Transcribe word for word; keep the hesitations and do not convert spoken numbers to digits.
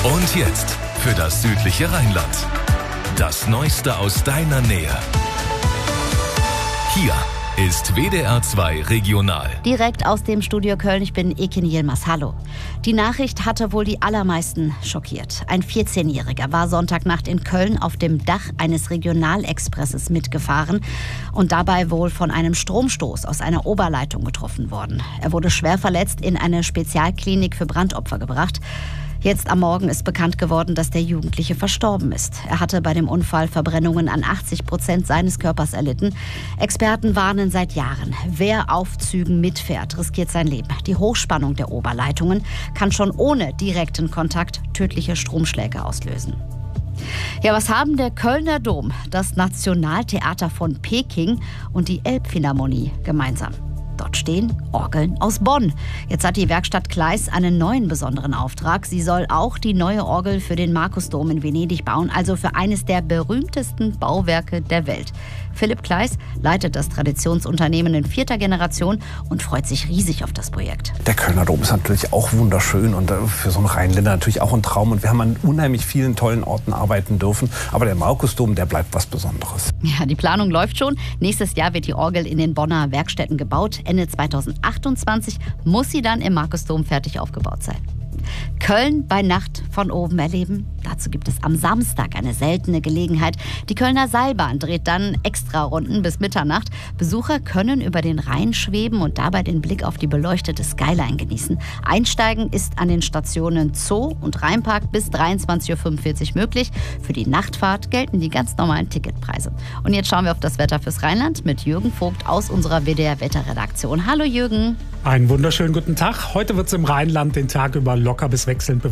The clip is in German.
Und jetzt für das südliche Rheinland. Das Neueste aus deiner Nähe. Hier ist W D R zwei Regional. Direkt aus dem Studio Köln, ich bin Ekin Yilmaz. Hallo. Die Nachricht hatte wohl die allermeisten schockiert. Ein vierzehnjähriger war Sonntagnacht in Köln auf dem Dach eines Regionalexpresses mitgefahren und dabei wohl von einem Stromstoß aus einer Oberleitung getroffen worden. Er wurde schwer verletzt in eine Spezialklinik für Brandopfer gebracht. Jetzt am Morgen ist bekannt geworden, dass der Jugendliche verstorben ist. Er hatte bei dem Unfall Verbrennungen an achtzig Prozent seines Körpers erlitten. Experten warnen seit Jahren, wer auf Zügen mitfährt, riskiert sein Leben. Die Hochspannung der Oberleitungen kann schon ohne direkten Kontakt tödliche Stromschläge auslösen. Ja, was haben der Kölner Dom, das Nationaltheater von Peking und die Elbphilharmonie gemeinsam? Dort stehen Orgeln aus Bonn. Jetzt hat die Werkstatt Kleis einen neuen besonderen Auftrag. Sie soll auch die neue Orgel für den Markusdom in Venedig bauen, also für eines der berühmtesten Bauwerke der Welt. Philipp Kleis leitet das Traditionsunternehmen in vierter Generation und freut sich riesig auf das Projekt. Der Kölner Dom ist natürlich auch wunderschön und für so einen Rheinländer natürlich auch ein Traum. Und wir haben an unheimlich vielen tollen Orten arbeiten dürfen. Aber der Markusdom, der bleibt was Besonderes. Ja, die Planung läuft schon. Nächstes Jahr wird die Orgel in den Bonner Werkstätten gebaut. Ende zweitausendachtundzwanzig muss sie dann im Markusdom fertig aufgebaut sein. Köln bei Nacht von oben erleben? Dazu gibt es am Samstag eine seltene Gelegenheit. Die Kölner Seilbahn dreht dann Extrarunden bis Mitternacht. Besucher können über den Rhein schweben und dabei den Blick auf die beleuchtete Skyline genießen. Einsteigen ist an den Stationen Zoo und Rheinpark bis dreiundzwanzig Uhr fünfundvierzig möglich. Für die Nachtfahrt gelten die ganz normalen Ticketpreise. Und jetzt schauen wir auf das Wetter fürs Rheinland mit Jürgen Vogt aus unserer W D R-Wetterredaktion. Hallo Jürgen. Einen wunderschönen guten Tag. Heute wird es im Rheinland den Tag über locker bis wechselnd bewölkt.